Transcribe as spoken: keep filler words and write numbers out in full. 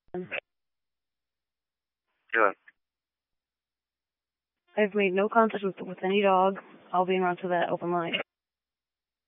Yeah. I've made no contact with with any dog. I'll be around to that open line.